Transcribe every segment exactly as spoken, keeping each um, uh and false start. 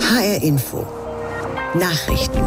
H R Info. Nachrichten.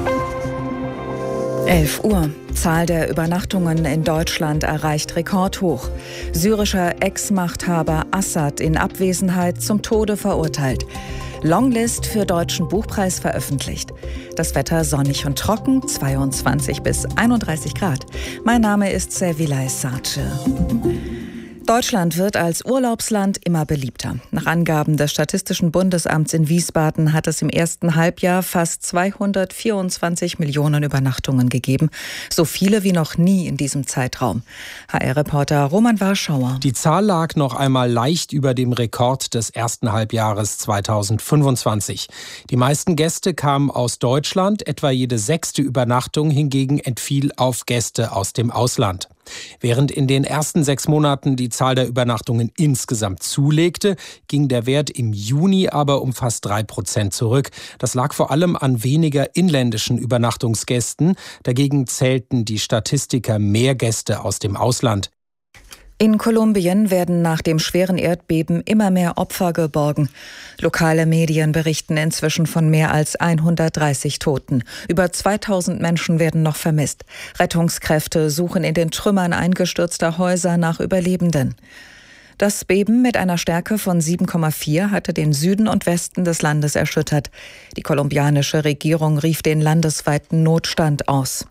elf Uhr. Zahl der Übernachtungen in Deutschland erreicht Rekordhoch. Syrischer Ex-Machthaber Assad in Abwesenheit zum Tode verurteilt. Longlist für Deutschen Buchpreis veröffentlicht. Das Wetter sonnig und trocken, zweiundzwanzig bis einunddreißig Grad. Mein Name ist Servilay Sace. Deutschland wird als Urlaubsland immer beliebter. Nach Angaben des Statistischen Bundesamts in Wiesbaden hat es im ersten Halbjahr fast zweihundertvierundzwanzig Millionen Übernachtungen gegeben. So viele wie noch nie in diesem Zeitraum. H R-Reporter Roman Warschauer. Die Zahl lag noch einmal leicht über dem Rekord des ersten Halbjahres zweitausendfünfundzwanzig. Die meisten Gäste kamen aus Deutschland, etwa jede sechste Übernachtung hingegen entfiel auf Gäste aus dem Ausland. Während in den ersten sechs Monaten die Zahl der Übernachtungen insgesamt zulegte, ging der Wert im Juni aber um fast drei Prozent zurück. Das lag vor allem an weniger inländischen Übernachtungsgästen. Dagegen zählten die Statistiker mehr Gäste aus dem Ausland. In Kolumbien werden nach dem schweren Erdbeben immer mehr Opfer geborgen. Lokale Medien berichten inzwischen von mehr als hundertdreißig Toten. Über zweitausend Menschen werden noch vermisst. Rettungskräfte suchen in den Trümmern eingestürzter Häuser nach Überlebenden. Das Beben mit einer Stärke von sieben Komma vier hatte den Süden und Westen des Landes erschüttert. Die kolumbianische Regierung rief den landesweiten Notstand aus.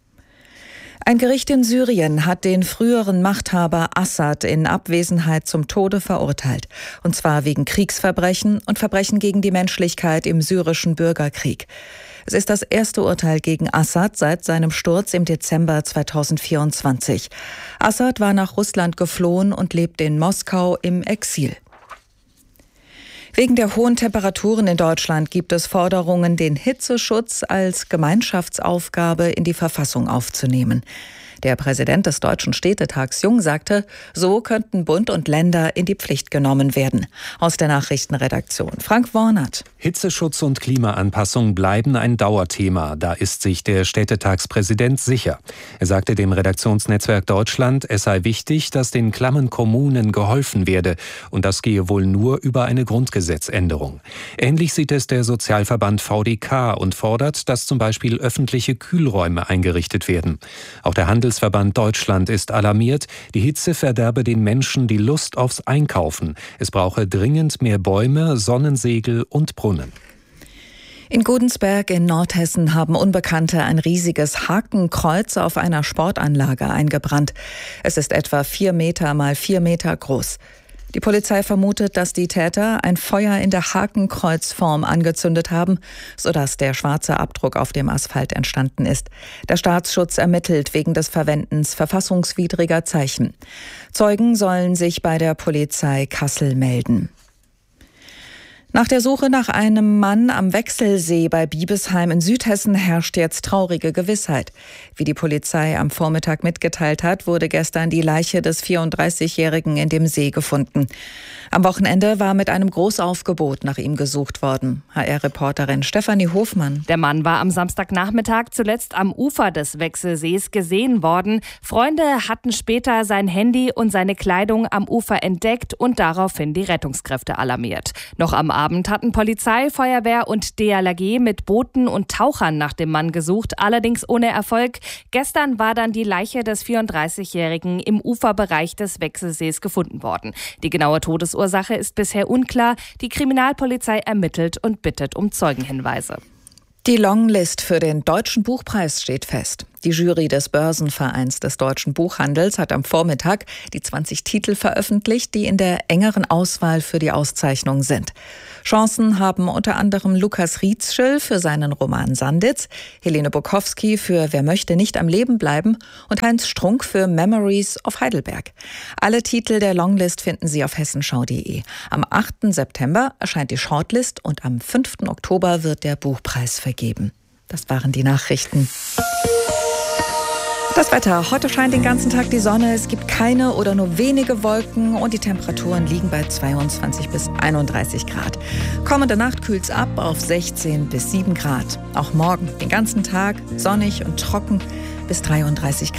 Ein Gericht in Syrien hat den früheren Machthaber Assad in Abwesenheit zum Tode verurteilt. Und zwar wegen Kriegsverbrechen und Verbrechen gegen die Menschlichkeit im syrischen Bürgerkrieg. Es ist das erste Urteil gegen Assad seit seinem Sturz im Dezember zweitausendvierundzwanzig. Assad war nach Russland geflohen und lebt in Moskau im Exil. Wegen der hohen Temperaturen in Deutschland gibt es Forderungen, den Hitzeschutz als Gemeinschaftsaufgabe in die Verfassung aufzunehmen. Der Präsident des Deutschen Städtetags Jung sagte, so könnten Bund und Länder in die Pflicht genommen werden. Aus der Nachrichtenredaktion Frank Wornert. Hitzeschutz und Klimaanpassung bleiben ein Dauerthema. Da ist sich der Städtetagspräsident sicher. Er sagte dem Redaktionsnetzwerk Deutschland, es sei wichtig, dass den klammen Kommunen geholfen werde. Und das gehe wohl nur über eine Grundgesetzänderung. Ähnlich sieht es der Sozialverband V D K und fordert, dass zum Beispiel öffentliche Kühlräume eingerichtet werden. Auch der Handelsverband Deutschland ist alarmiert. Die Hitze verderbe den Menschen die Lust aufs Einkaufen. Es brauche dringend mehr Bäume, Sonnensegel und Brunnen. In Godensberg in Nordhessen haben Unbekannte ein riesiges Hakenkreuz auf einer Sportanlage eingebrannt. Es ist etwa vier Meter mal vier Meter groß. Die Polizei vermutet, dass die Täter ein Feuer in der Hakenkreuzform angezündet haben, sodass der schwarze Abdruck auf dem Asphalt entstanden ist. Der Staatsschutz ermittelt wegen des Verwendens verfassungswidriger Zeichen. Zeugen sollen sich bei der Polizei Kassel melden. Nach der Suche nach einem Mann am Wechselsee bei Biebesheim in Südhessen herrscht jetzt traurige Gewissheit. Wie die Polizei am Vormittag mitgeteilt hat, wurde gestern die Leiche des vierunddreißigjährigen in dem See gefunden. Am Wochenende war mit einem Großaufgebot nach ihm gesucht worden. H R-Reporterin Stefanie Hofmann. Der Mann war am Samstagnachmittag zuletzt am Ufer des Wechselsees gesehen worden. Freunde hatten später sein Handy und seine Kleidung am Ufer entdeckt und daraufhin die Rettungskräfte alarmiert. Noch am Abend hatten Polizei, Feuerwehr und D L R G mit Booten und Tauchern nach dem Mann gesucht, allerdings ohne Erfolg. Gestern war dann die Leiche des vierunddreißigjährigen im Uferbereich des Wechselsees gefunden worden. Die genaue Todesursache ist bisher unklar. Die Kriminalpolizei ermittelt und bittet um Zeugenhinweise. Die Longlist für den Deutschen Buchpreis steht fest. Die Jury des Börsenvereins des deutschen Buchhandels hat am Vormittag die zwanzig Titel veröffentlicht, die in der engeren Auswahl für die Auszeichnung sind. Chancen haben unter anderem Lukas Rietschel für seinen Roman Sanditz, Helene Bukowski für Wer möchte nicht am Leben bleiben und Heinz Strunk für Memories of Heidelberg. Alle Titel der Longlist finden Sie auf hessenschau punkt de. Am achten September erscheint die Shortlist und am fünften Oktober wird der Buchpreis vergeben. Das waren die Nachrichten. Das Wetter. Heute scheint den ganzen Tag die Sonne. Es gibt keine oder nur wenige Wolken und die Temperaturen liegen bei zweiundzwanzig bis einunddreißig Grad. Kommende Nacht kühlt es ab auf sechzehn bis sieben Grad. Auch morgen den ganzen Tag sonnig und trocken bis dreiunddreißig Grad.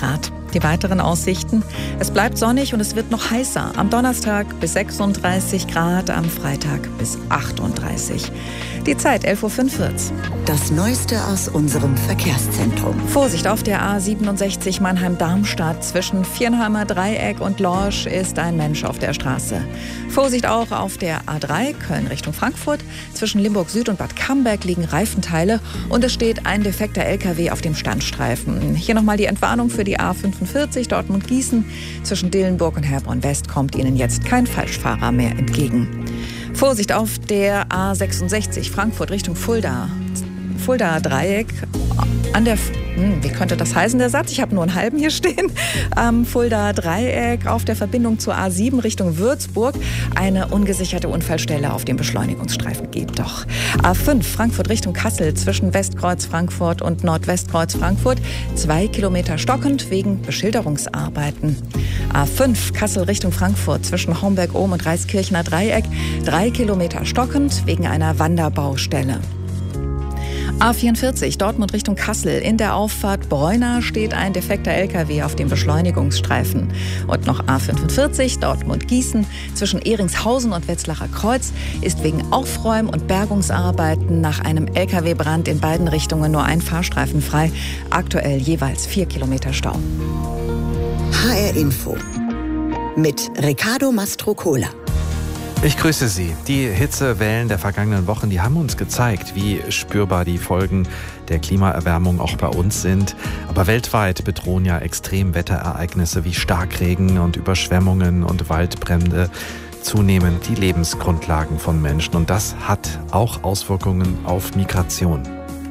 Die weiteren Aussichten: Es bleibt sonnig und es wird noch heißer. Am Donnerstag bis sechsunddreißig Grad, am Freitag bis achtunddreißig. Die Zeit elf Uhr fünfundvierzig. Das Neueste aus unserem Verkehrszentrum. Vorsicht auf der A siebenundsechzig Mannheim-Darmstadt. Zwischen Viernheimer Dreieck und Lorsch ist ein Mensch auf der Straße. Vorsicht auch auf der A drei Köln Richtung Frankfurt. Zwischen Limburg Süd und Bad Camberg liegen Reifenteile und es steht ein defekter L K W auf dem Standstreifen. Hier nochmal die Entwarnung für die A fünfundvierzig Dortmund-Gießen. Zwischen Dillenburg und Herborn West kommt Ihnen jetzt kein Falschfahrer mehr entgegen. Vorsicht auf der A sechsundsechzig Frankfurt Richtung Fulda. Fulda Dreieck an der, hm, wie könnte das heißen, der Satz? Ich habe nur einen halben hier stehen. Am Fulda Dreieck auf der Verbindung zur A sieben Richtung Würzburg eine ungesicherte Unfallstelle auf dem Beschleunigungsstreifen geht doch. A fünf Frankfurt Richtung Kassel zwischen Westkreuz Frankfurt und Nordwestkreuz Frankfurt zwei Kilometer stockend wegen Beschilderungsarbeiten. A fünf Kassel Richtung Frankfurt zwischen Homberg-Ohm und Reiskirchner Dreieck drei Kilometer stockend wegen einer Wanderbaustelle. A vierundvierzig Dortmund Richtung Kassel. In der Auffahrt Bräuna steht ein defekter L K W auf dem Beschleunigungsstreifen. Und noch A fünfundvierzig Dortmund-Gießen zwischen Ehringshausen und Wetzlacher Kreuz ist wegen Aufräum- und Bergungsarbeiten nach einem L K W-Brand in beiden Richtungen nur ein Fahrstreifen frei. Aktuell jeweils vier Kilometer Stau. H R Info mit Riccardo Mastrocola. Ich grüße Sie. Die Hitzewellen der vergangenen Wochen, die haben uns gezeigt, wie spürbar die Folgen der Klimaerwärmung auch bei uns sind. Aber weltweit bedrohen ja Extremwetterereignisse wie Starkregen und Überschwemmungen und Waldbrände zunehmend die Lebensgrundlagen von Menschen. Und das hat auch Auswirkungen auf Migration.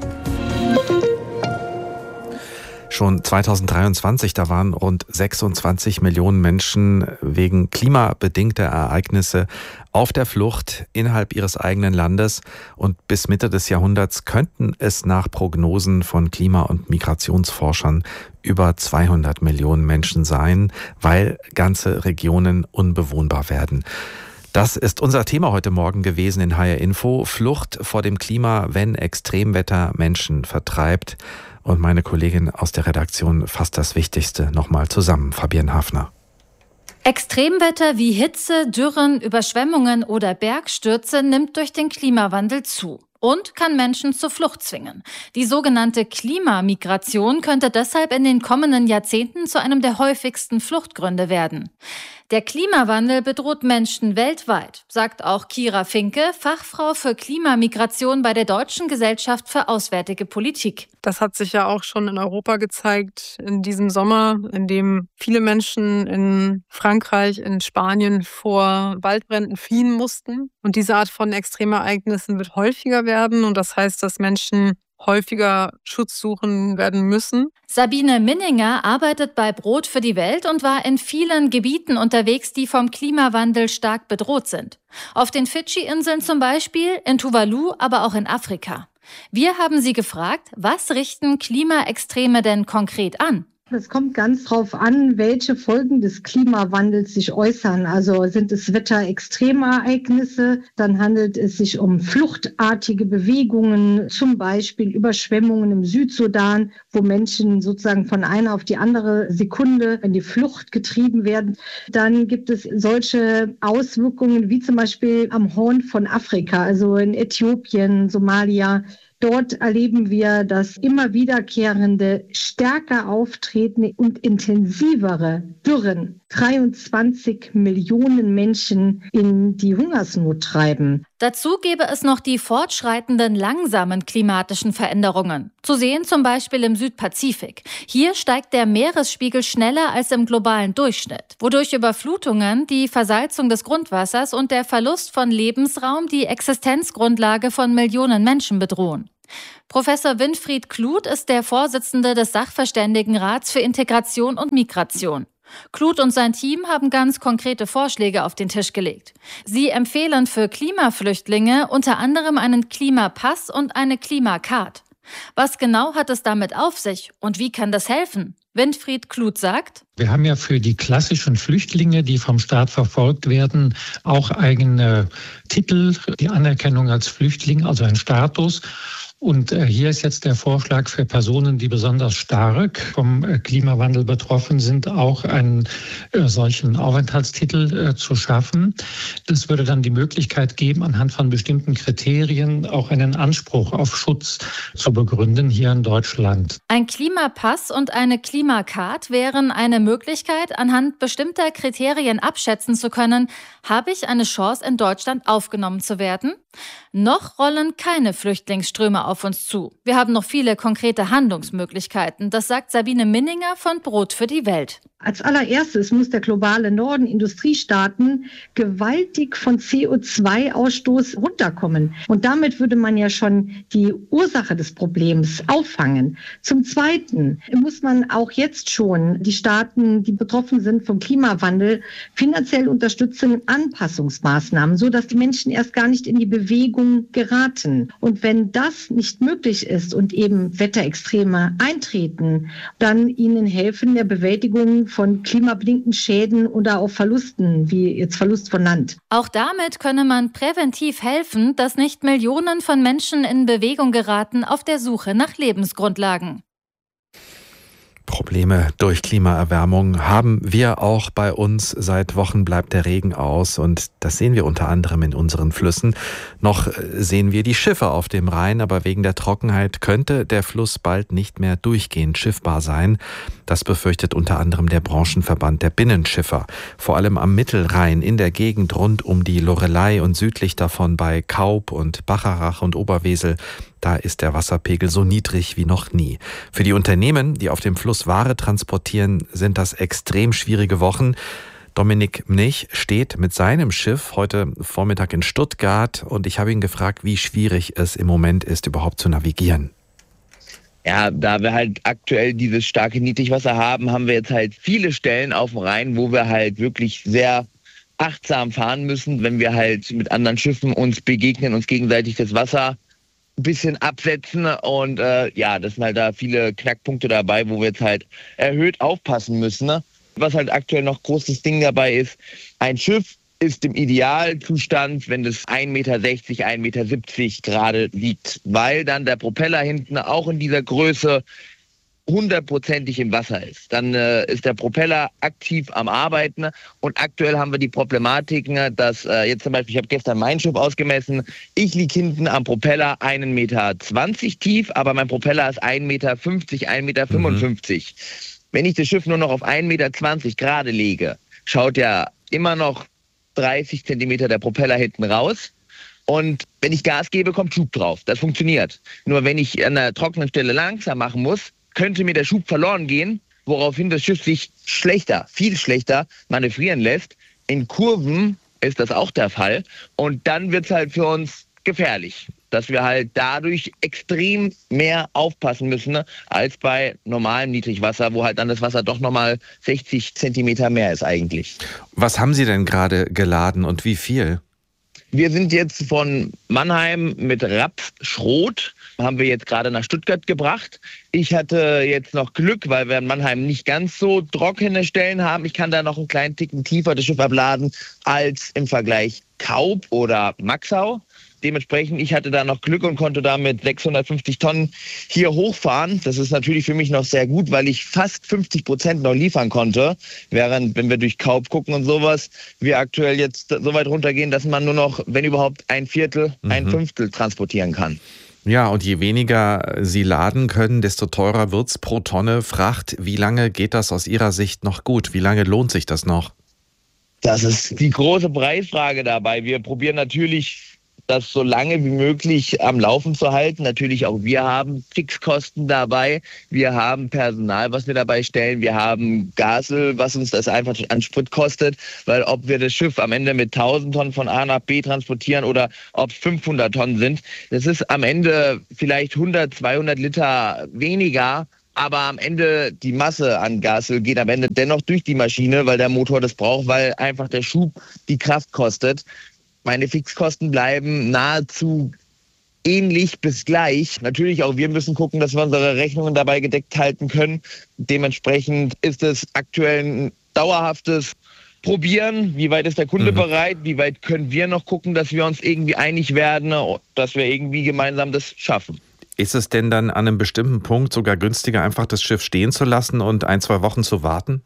Schon zweitausenddreiundzwanzig, da waren rund sechsundzwanzig Millionen Menschen wegen klimabedingter Ereignisse auf der Flucht innerhalb ihres eigenen Landes. Und bis Mitte des Jahrhunderts könnten es nach Prognosen von Klima- und Migrationsforschern über zweihundert Millionen Menschen sein, weil ganze Regionen unbewohnbar werden. Das ist unser Thema heute Morgen gewesen in H R Info. Flucht vor dem Klima, wenn Extremwetter Menschen vertreibt. Und meine Kollegin aus der Redaktion fasst das Wichtigste nochmal zusammen. Fabienne Hafner. Extremwetter wie Hitze, Dürren, Überschwemmungen oder Bergstürze nimmt durch den Klimawandel zu und kann Menschen zur Flucht zwingen. Die sogenannte Klimamigration könnte deshalb in den kommenden Jahrzehnten zu einem der häufigsten Fluchtgründe werden. Der Klimawandel bedroht Menschen weltweit, sagt auch Kira Finke, Fachfrau für Klimamigration bei der Deutschen Gesellschaft für Auswärtige Politik. Das hat sich ja auch schon in Europa gezeigt in diesem Sommer, in dem viele Menschen in Frankreich, in Spanien vor Waldbränden fliehen mussten. Und diese Art von Extremereignissen wird häufiger werden. Und das heißt, dass Menschen häufiger Schutz suchen werden müssen. Sabine Minninger arbeitet bei Brot für die Welt und war in vielen Gebieten unterwegs, die vom Klimawandel stark bedroht sind. Auf den Fidschi-Inseln zum Beispiel, in Tuvalu, aber auch in Afrika. Wir haben sie gefragt, was richten Klimaextreme denn konkret an? Es kommt ganz drauf an, welche Folgen des Klimawandels sich äußern. Also sind es Wetterextremereignisse, dann handelt es sich um fluchtartige Bewegungen, zum Beispiel Überschwemmungen im Südsudan, wo Menschen sozusagen von einer auf die andere Sekunde in die Flucht getrieben werden. Dann gibt es solche Auswirkungen wie zum Beispiel am Horn von Afrika, also in Äthiopien, Somalia. Dort erleben wir, dass immer wiederkehrende, stärker auftretende und intensivere Dürren dreiundzwanzig Millionen Menschen in die Hungersnot treiben. Dazu gäbe es noch die fortschreitenden, langsamen klimatischen Veränderungen. Zu sehen zum Beispiel im Südpazifik. Hier steigt der Meeresspiegel schneller als im globalen Durchschnitt, wodurch Überflutungen, die Versalzung des Grundwassers und der Verlust von Lebensraum die Existenzgrundlage von Millionen Menschen bedrohen. Professor Winfried Kluth ist der Vorsitzende des Sachverständigenrats für Integration und Migration. Kluth und sein Team haben ganz konkrete Vorschläge auf den Tisch gelegt. Sie empfehlen für Klimaflüchtlinge unter anderem einen Klimapass und eine Klimakarte. Was genau hat es damit auf sich und wie kann das helfen? Winfried Kluth sagt: Wir haben ja für die klassischen Flüchtlinge, die vom Staat verfolgt werden, auch eigene Titel, die Anerkennung als Flüchtling, also ein Status. Und hier ist jetzt der Vorschlag für Personen, die besonders stark vom Klimawandel betroffen sind, auch einen solchen Aufenthaltstitel zu schaffen. Das würde dann die Möglichkeit geben, anhand von bestimmten Kriterien auch einen Anspruch auf Schutz zu begründen hier in Deutschland. Ein Klimapass und eine Klimacard wären eine Möglichkeit, anhand bestimmter Kriterien abschätzen zu können, habe ich eine Chance, in Deutschland aufgenommen zu werden? Noch rollen keine Flüchtlingsströme auf uns zu. Wir haben noch viele konkrete Handlungsmöglichkeiten. Das sagt Sabine Minninger von Brot für die Welt. Als allererstes muss der globale Norden, Industriestaaten, gewaltig von C O zwei Ausstoß runterkommen. Und damit würde man ja schon die Ursache des Problems auffangen. Zum Zweiten muss man auch jetzt schon die Staaten, die betroffen sind vom Klimawandel, finanziell unterstützen in Anpassungsmaßnahmen, sodass die Menschen erst gar nicht in die Bewegung geraten. Und wenn das nicht möglich ist und eben Wetterextreme eintreten, dann ihnen helfen der Bewältigung von klimabedingten Schäden oder auch Verlusten, wie jetzt Verlust von Land. Auch damit könne man präventiv helfen, dass nicht Millionen von Menschen in Bewegung geraten auf der Suche nach Lebensgrundlagen. Probleme durch Klimaerwärmung haben wir auch bei uns. Seit Wochen bleibt der Regen aus und das sehen wir unter anderem in unseren Flüssen. Noch sehen wir die Schiffe auf dem Rhein, aber wegen der Trockenheit könnte der Fluss bald nicht mehr durchgehend schiffbar sein. Das befürchtet unter anderem der Branchenverband der Binnenschiffer. Vor allem am Mittelrhein, in der Gegend rund um die Loreley und südlich davon bei Kaub und Bacharach und Oberwesel, da ist der Wasserpegel so niedrig wie noch nie. Für die Unternehmen, die auf dem Fluss Ware transportieren, sind das extrem schwierige Wochen. Dominik Mnich steht mit seinem Schiff heute Vormittag in Stuttgart und ich habe ihn gefragt, wie schwierig es im Moment ist, überhaupt zu navigieren. Ja, da wir halt aktuell dieses starke Niedrigwasser haben, haben wir jetzt halt viele Stellen auf dem Rhein, wo wir halt wirklich sehr achtsam fahren müssen, wenn wir halt mit anderen Schiffen uns begegnen, uns gegenseitig das Wasser ein bisschen absetzen und äh, ja, das sind halt da viele Knackpunkte dabei, wo wir jetzt halt erhöht aufpassen müssen. Ne? Was halt aktuell noch großes Ding dabei ist, ein Schiff ist im Idealzustand, wenn das ein Meter sechzig, ein Meter siebzig gerade liegt, weil dann der Propeller hinten auch in dieser Größe hundertprozentig im Wasser ist. Dann äh, ist der Propeller aktiv am Arbeiten und aktuell haben wir die Problematiken, dass äh, jetzt zum Beispiel, ich habe gestern mein Schiff ausgemessen, ich liege hinten am Propeller einen Meter zwanzig tief, aber mein Propeller ist ein Meter fünfzig, ein Meter fünfundfünfzig. Mhm. Wenn ich das Schiff nur noch auf ein Meter zwanzig gerade lege, schaut ja immer noch dreißig Zentimeter der Propeller hinten raus. Und wenn ich Gas gebe, kommt Schub drauf. Das funktioniert. Nur wenn ich an einer trockenen Stelle langsam machen muss, könnte mir der Schub verloren gehen, woraufhin das Schiff sich schlechter, viel schlechter manövrieren lässt. In Kurven ist das auch der Fall. Und dann wird es halt für uns gefährlich, dass wir halt dadurch extrem mehr aufpassen müssen, ne, als bei normalem Niedrigwasser, wo halt dann das Wasser doch nochmal sechzig Zentimeter mehr ist eigentlich. Was haben Sie denn gerade geladen und wie viel? Wir sind jetzt von Mannheim mit Rapsschrot, haben wir jetzt gerade nach Stuttgart gebracht. Ich hatte jetzt noch Glück, weil wir in Mannheim nicht ganz so trockene Stellen haben. Ich kann da noch einen kleinen Ticken tiefer das Schiff abladen als im Vergleich Kaub oder Maxau. Dementsprechend, ich hatte da noch Glück und konnte da mit sechshundertfünfzig Tonnen hier hochfahren. Das ist natürlich für mich noch sehr gut, weil ich fast fünfzig Prozent noch liefern konnte. Während, wenn wir durch Kaub gucken und sowas, wir aktuell jetzt so weit runtergehen, dass man nur noch, wenn überhaupt, ein Viertel, mhm. ein Fünftel transportieren kann. Ja, und je weniger Sie laden können, desto teurer wird es pro Tonne Fracht. Wie lange geht das aus Ihrer Sicht noch gut? Wie lange lohnt sich das noch? Das ist die große Preisfrage dabei. Wir probieren natürlich, das so lange wie möglich am Laufen zu halten. Natürlich auch wir haben Fixkosten dabei. Wir haben Personal, was wir dabei stellen. Wir haben Gasel, was uns das einfach an Sprit kostet. Weil ob wir das Schiff am Ende mit tausend Tonnen von A nach B transportieren oder ob es fünfhundert Tonnen sind, das ist am Ende vielleicht hundert, zweihundert Liter weniger. Aber am Ende die Masse an Gasöl geht am Ende dennoch durch die Maschine, weil der Motor das braucht, weil einfach der Schub die Kraft kostet. Meine Fixkosten bleiben nahezu ähnlich bis gleich. Natürlich auch wir müssen gucken, dass wir unsere Rechnungen dabei gedeckt halten können. Dementsprechend ist es aktuell ein dauerhaftes Probieren. Wie weit ist der Kunde mhm. bereit? Wie weit können wir noch gucken, dass wir uns irgendwie einig werden, dass wir irgendwie gemeinsam das schaffen? Ist es denn dann an einem bestimmten Punkt sogar günstiger, einfach das Schiff stehen zu lassen und ein, zwei Wochen zu warten?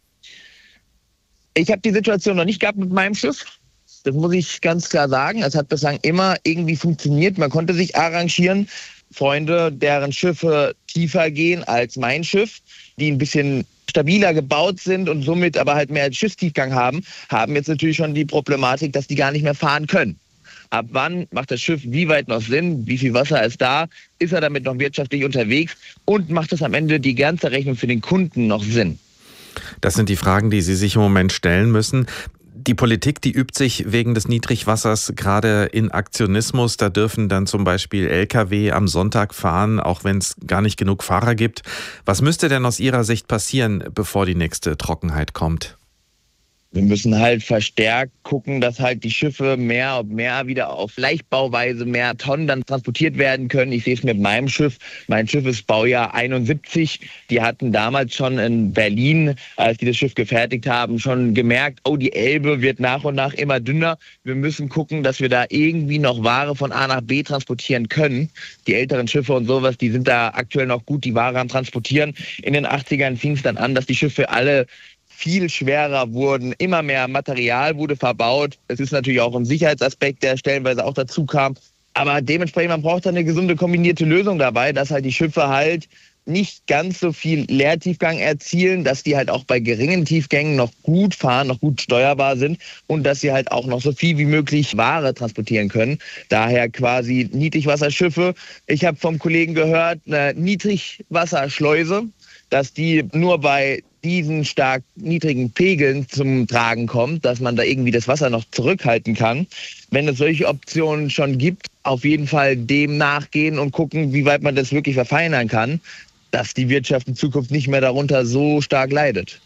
Ich habe die Situation noch nicht gehabt mit meinem Schiff. Das muss ich ganz klar sagen. Es hat bislang immer irgendwie funktioniert. Man konnte sich arrangieren. Freunde, deren Schiffe tiefer gehen als mein Schiff, die ein bisschen stabiler gebaut sind und somit aber halt mehr Schiffstiefgang haben, haben jetzt natürlich schon die Problematik, dass die gar nicht mehr fahren können. Ab wann macht das Schiff wie weit noch Sinn? Wie viel Wasser ist da? Ist er damit noch wirtschaftlich unterwegs? Und macht es am Ende die ganze Rechnung für den Kunden noch Sinn? Das sind die Fragen, die Sie sich im Moment stellen müssen. Die Politik, die übt sich wegen des Niedrigwassers gerade in Aktionismus. Da dürfen dann zum Beispiel L K W am Sonntag fahren, auch wenn es gar nicht genug Fahrer gibt. Was müsste denn aus Ihrer Sicht passieren, bevor die nächste Trockenheit kommt? Wir müssen halt verstärkt gucken, dass halt die Schiffe mehr und mehr wieder auf Leichtbauweise, mehr Tonnen dann transportiert werden können. Ich sehe es mit meinem Schiff. Mein Schiff ist Baujahr einundsiebzig. Die hatten damals schon in Berlin, als die das Schiff gefertigt haben, schon gemerkt, oh, die Elbe wird nach und nach immer dünner. Wir müssen gucken, dass wir da irgendwie noch Ware von A nach B transportieren können. Die älteren Schiffe und sowas, die sind da aktuell noch gut die Ware am Transportieren. In den achtzigern fing es dann an, dass die Schiffe alle viel schwerer wurden, immer mehr Material wurde verbaut. Es ist natürlich auch ein Sicherheitsaspekt, der stellenweise auch dazu kam. Aber dementsprechend, man braucht da eine gesunde kombinierte Lösung dabei, dass halt die Schiffe halt nicht ganz so viel Leertiefgang erzielen, dass die halt auch bei geringen Tiefgängen noch gut fahren, noch gut steuerbar sind und dass sie halt auch noch so viel wie möglich Ware transportieren können. Daher quasi Niedrigwasserschiffe. Ich habe vom Kollegen gehört, eine Niedrigwasserschleuse, dass die nur bei diesen stark niedrigen Pegeln zum Tragen kommt, dass man da irgendwie das Wasser noch zurückhalten kann. Wenn es solche Optionen schon gibt, auf jeden Fall dem nachgehen und gucken, wie weit man das wirklich verfeinern kann, dass die Wirtschaft in Zukunft nicht mehr darunter so stark leidet.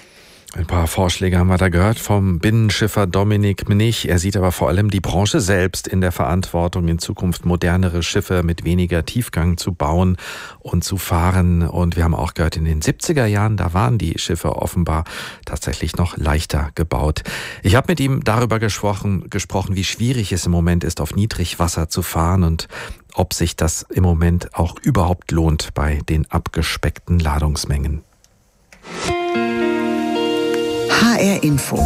Ein paar Vorschläge haben wir da gehört vom Binnenschiffer Dominik Mnich. Er sieht aber vor allem die Branche selbst in der Verantwortung, in Zukunft modernere Schiffe mit weniger Tiefgang zu bauen und zu fahren. Und wir haben auch gehört, in den siebziger Jahren, da waren die Schiffe offenbar tatsächlich noch leichter gebaut. Ich habe mit ihm darüber gesprochen, gesprochen, wie schwierig es im Moment ist, auf Niedrigwasser zu fahren und ob sich das im Moment auch überhaupt lohnt bei den abgespeckten Ladungsmengen. H R Info.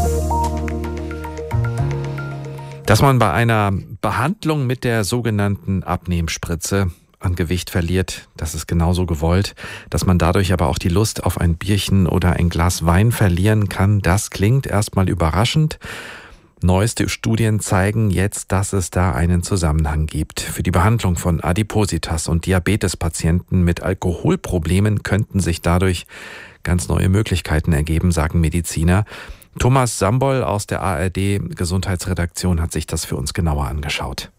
Dass man bei einer Behandlung mit der sogenannten Abnehmspritze an Gewicht verliert, das ist genauso gewollt. Dass man dadurch aber auch die Lust auf ein Bierchen oder ein Glas Wein verlieren kann, das klingt erstmal überraschend. Neueste Studien zeigen jetzt, dass es da einen Zusammenhang gibt. Für die Behandlung von Adipositas und Diabetespatienten mit Alkoholproblemen könnten sich dadurch ganz neue Möglichkeiten ergeben, sagen Mediziner. Thomas Sambol aus der A R D-Gesundheitsredaktion hat sich das für uns genauer angeschaut.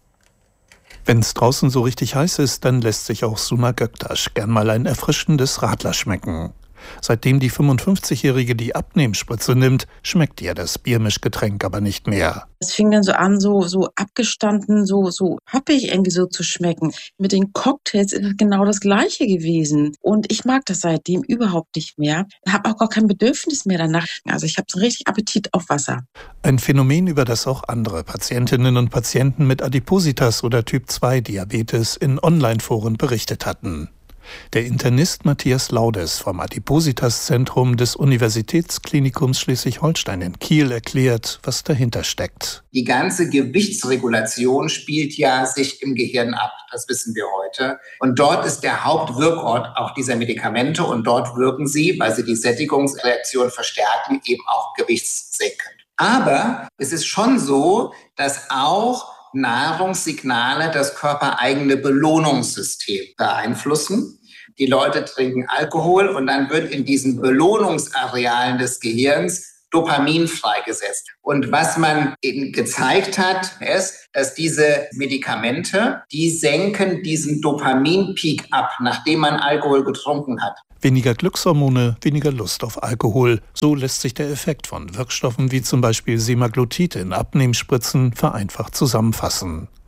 Wenn es draußen so richtig heiß ist, dann lässt sich auch Suna Göktaş gern mal ein erfrischendes Radler schmecken. Seitdem die fünfundfünfzigjährige die Abnehmspritze nimmt, schmeckt ihr das Biermischgetränk aber nicht mehr. Es fing dann so an, so, so abgestanden, so, so happig irgendwie so zu schmecken. Mit den Cocktails ist es genau das Gleiche gewesen. Und ich mag das seitdem überhaupt nicht mehr. Ich habe auch gar kein Bedürfnis mehr danach. Also ich habe so richtig Appetit auf Wasser. Ein Phänomen, über das auch andere Patientinnen und Patienten mit Adipositas oder Typ zwei Diabetes in Online-Foren berichtet hatten. Der Internist Matthias Laudes vom Adipositas-Zentrum des Universitätsklinikums Schleswig-Holstein in Kiel erklärt, was dahinter steckt. Die ganze Gewichtsregulation spielt ja sich im Gehirn ab, das wissen wir heute. Und dort ist der Hauptwirkort auch dieser Medikamente und dort wirken sie, weil sie die Sättigungsreaktion verstärken, eben auch gewichtssenkend. Aber es ist schon so, dass auch Nahrungssignale das körpereigene Belohnungssystem beeinflussen. Die Leute trinken Alkohol und dann wird in diesen Belohnungsarealen des Gehirns Dopamin freigesetzt. Und was man eben gezeigt hat, ist, dass diese Medikamente, die senken diesen Dopaminpeak ab, nachdem man Alkohol getrunken hat. Weniger Glückshormone, weniger Lust auf Alkohol. So lässt sich der Effekt von Wirkstoffen wie zum Beispiel Semaglutid in Abnehmspritzen vereinfacht zusammenfassen.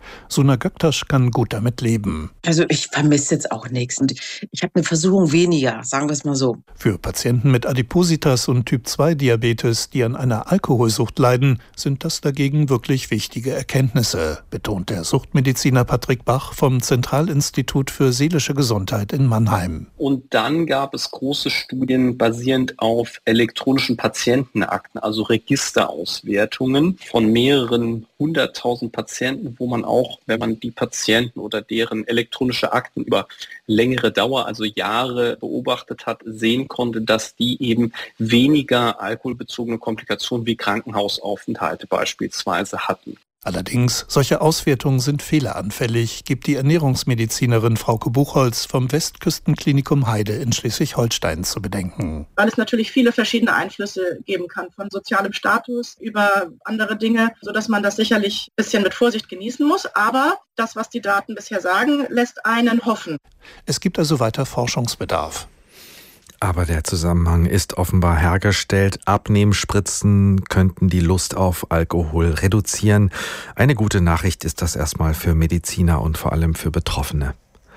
Suna Göktaş kann gut damit leben. Also ich vermisse jetzt auch nichts. Und ich habe eine Versuchung weniger, sagen wir es mal so. Für Patienten mit Adipositas und Typ zwei Diabetes, die an einer Alkoholsucht leiden, sind das dagegen wirklich wichtige Erkenntnisse, betont der Suchtmediziner Patrick Bach vom Zentralinstitut für seelische Gesundheit in Mannheim. Und dann gab es große Studien basierend auf elektronischen Patientenakten, also Registerauswertungen von mehreren hunderttausend Patienten, wo man auch, wenn man die Patienten oder deren elektronische Akten über längere Dauer, also Jahre beobachtet hat, sehen konnte, dass die eben weniger alkoholbezogene Komplikationen wie Krankenhausaufenthalte beispielsweise hatten. Allerdings, solche Auswertungen sind fehleranfällig, gibt die Ernährungsmedizinerin Frauke Buchholz vom Westküstenklinikum Heide in Schleswig-Holstein zu bedenken. Weil es natürlich viele verschiedene Einflüsse geben kann, von sozialem Status über andere Dinge, sodass man das sicherlich ein bisschen mit Vorsicht genießen muss. Aber das, was die Daten bisher sagen, lässt einen hoffen. Es gibt also weiter Forschungsbedarf. Aber der Zusammenhang ist offenbar hergestellt. Abnehmspritzen könnten die Lust auf Alkohol reduzieren. Eine gute Nachricht ist das erstmal für Mediziner und vor allem für Betroffene.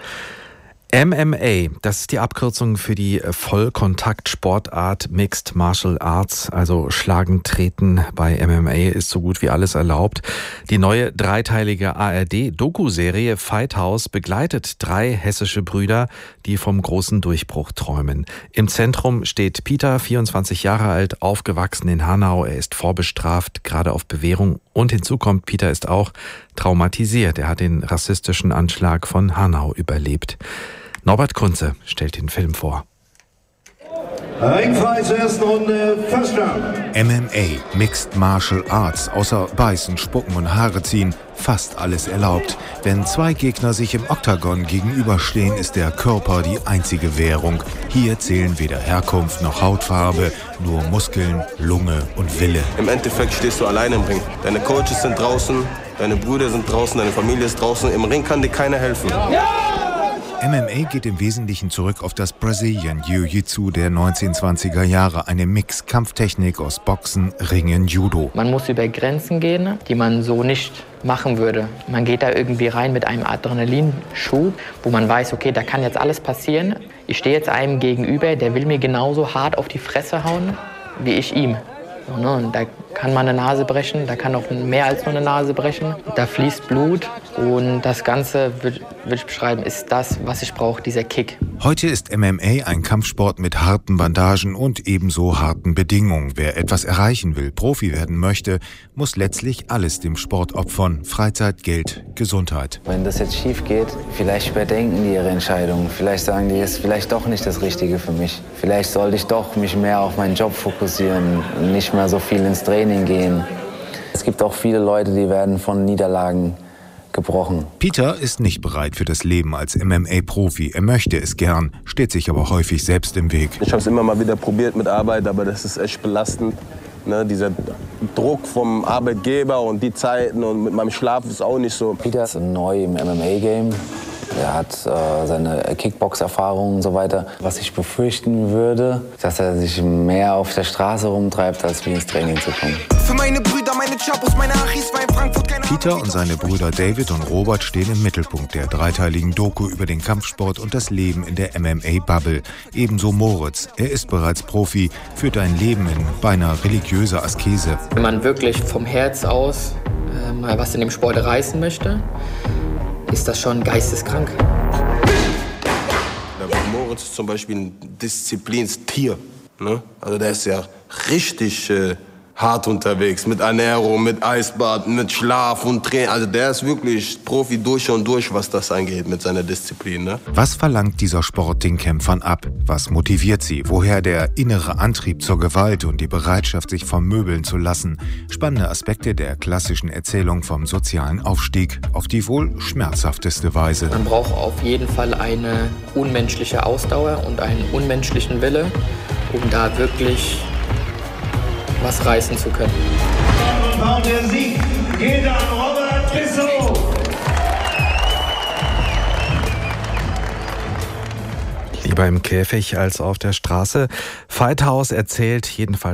M M A, das ist die Abkürzung für die Vollkontakt-Sportart Mixed Martial Arts, also Schlagen, Treten. Bei M M A ist so gut wie alles erlaubt. Die neue dreiteilige A R D-Doku-Serie Fight House begleitet drei hessische Brüder, die vom großen Durchbruch träumen. Im Zentrum steht Peter, vierundzwanzig Jahre alt, aufgewachsen in Hanau. Er ist vorbestraft, gerade auf Bewährung. Und hinzu kommt, Peter ist auch traumatisiert. Er hat den rassistischen Anschlag von Hanau überlebt. Norbert Kunze stellt den Film vor. Ringfrei zur ersten Runde, First Round. M M A, Mixed Martial Arts, außer Beißen, Spucken und Haare ziehen, fast alles erlaubt. Wenn zwei Gegner sich im Oktagon gegenüberstehen, ist der Körper die einzige Währung. Hier zählen weder Herkunft noch Hautfarbe, nur Muskeln, Lunge und Wille. Im Endeffekt stehst du alleine im Ring. Deine Coaches sind draußen, deine Brüder sind draußen, deine Familie ist draußen. Im Ring kann dir keiner helfen. Ja! M M A geht im Wesentlichen zurück auf das Brazilian Jiu-Jitsu der neunzehnhundertzwanziger Jahre, eine Mix-Kampftechnik aus Boxen, Ringen, Judo. Man muss über Grenzen gehen, die man so nicht machen würde. Man geht da irgendwie rein mit einem Adrenalinschub, wo man weiß, okay, da kann jetzt alles passieren. Ich stehe jetzt einem gegenüber, der will mir genauso hart auf die Fresse hauen, wie ich ihm. Und da kann man eine Nase brechen, da kann auch mehr als nur eine Nase brechen. Da fließt Blut und das Ganze, würde ich beschreiben, ist das, was ich brauche, dieser Kick. Heute ist M M A ein Kampfsport mit harten Bandagen und ebenso harten Bedingungen. Wer etwas erreichen will, Profi werden möchte, muss letztlich alles dem Sport opfern. Freizeit, Geld, Gesundheit. Wenn das jetzt schief geht, vielleicht überdenken die ihre Entscheidung. Vielleicht sagen die, es ist vielleicht doch nicht das Richtige für mich. Vielleicht sollte ich doch mich mehr auf meinen Job fokussieren und nicht mehr so viel ins Training gehen. Es gibt auch viele Leute, die werden von Niederlagen gebrochen. Peter ist nicht bereit für das Leben als M M A-Profi. Er möchte es gern, steht sich aber häufig selbst im Weg. Ich habe es immer mal wieder probiert mit Arbeit, aber das ist echt belastend. Ne, dieser Druck vom Arbeitgeber und die Zeiten und mit meinem Schlaf ist auch nicht so. Peter ist neu im M M A-Game. Er hat äh, seine Kickbox-Erfahrung und so weiter. Was ich befürchten würde, dass er sich mehr auf der Straße rumtreibt, als wie ins Training zu kommen. Für meine Brüder, meine Chapos, meine Achis war in Frankfurt keine Peter und seine Brüder David und Robert stehen im Mittelpunkt der dreiteiligen Doku über den Kampfsport und das Leben in der M M A-Bubble. Ebenso Moritz. Er ist bereits Profi, führt ein Leben in beinahe religiöser Askese. Wenn man wirklich vom Herz aus äh, mal was in dem Sport reißen möchte, ist das schon geisteskrank. Der Moritz ist zum Beispiel ein Disziplinstier. Ne? Also der ist ja richtig äh, hart unterwegs mit Ernährung, mit Eisbad, mit Schlaf und Training. Also der ist wirklich Profi durch und durch, was das angeht mit seiner Disziplin. Ne? Was verlangt dieser Sport den Kämpfern ab? Was motiviert sie? Woher der innere Antrieb zur Gewalt und die Bereitschaft, sich vermöbeln zu lassen? Spannende Aspekte der klassischen Erzählung vom sozialen Aufstieg auf die wohl schmerzhafteste Weise. Man braucht auf jeden Fall eine unmenschliche Ausdauer und einen unmenschlichen Wille, um da wirklich was reißen zu können. Und der Sieg geht an Robert Bissow. Lieber im Käfig als auf der Straße. Fight House erzählt jedenfalls